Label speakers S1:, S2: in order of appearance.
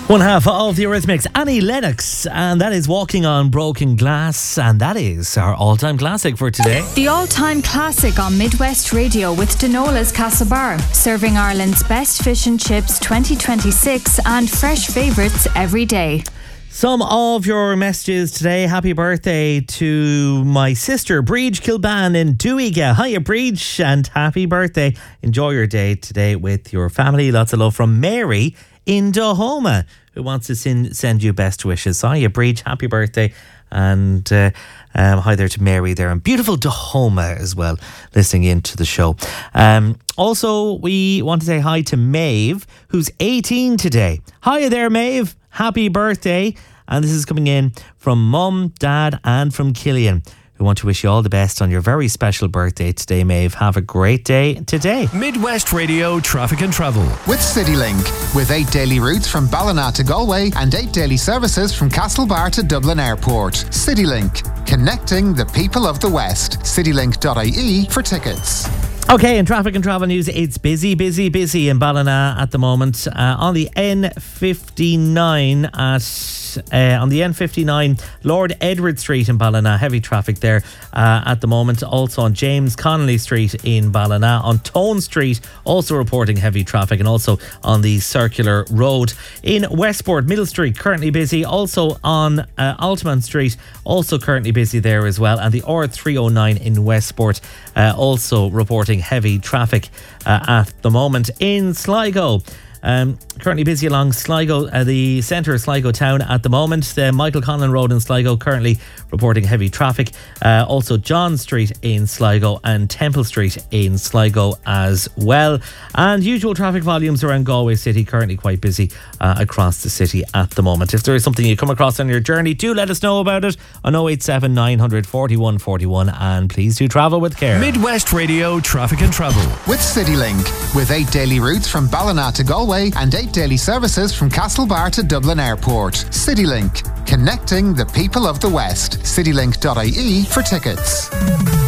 S1: One half of the Eurythmics, Annie Lennox, and that is Walking on Broken Glass, and that is our all-time classic for today.
S2: The all-time classic on Midwest Radio with Denola's Castlebar, serving Ireland's best fish and chips 2026 and fresh favourites every day.
S1: Some of your messages today. Happy birthday to my sister, Breege Kilban in Deweyga. Hiya, Breege, and happy birthday. Enjoy your day today with your family. Lots of love from Mary in Dahoma, who wants to send you best wishes. Hiya, Breege, happy birthday. And hi there to Mary there in beautiful Dahoma as well, listening in to the show. Also, we want to say hi to Maeve, who's 18 today. Hiya there, Maeve. Happy birthday. And this is coming in from Mum, Dad and from Killian, who want to wish you all the best on your very special birthday today, Maeve. Have a great day today.
S3: Midwest Radio Traffic and Travel.
S4: With CityLink. With 8 daily routes from Ballina to Galway and 8 daily services from Castlebar to Dublin Airport. CityLink. Connecting the people of the West. Citylink.ie for tickets.
S1: Okay, in traffic and travel news, it's busy in Ballina at the moment. On the N59 on the N59, Lord Edward Street in Ballina, heavy traffic there at the moment. Also on James Connolly Street in Ballina, on Tone Street, also reporting heavy traffic, and also on the Circular Road. In Westport, Middle Street, currently busy. Also on Altman Street, also currently busy there as well. And the R309 in Westport, also reporting heavy traffic at the moment. In Sligo, currently busy along Sligo, the centre of Sligo town at the moment. The Michael Conlon Road in Sligo currently reporting heavy traffic. Also John Street in Sligo and Temple Street in Sligo as well. And usual traffic volumes around Galway City, currently quite busy across the city at the moment. If there is something you come across on your journey, do let us know about it on 087 900 41 41, and please do travel with care.
S3: Midwest Radio Traffic and Travel.
S4: With CityLink. With 8 daily routes from Ballina to Galway and 8 daily services from Castlebar to Dublin Airport. CityLink. Connecting the people of the West. Citylink.ie for tickets.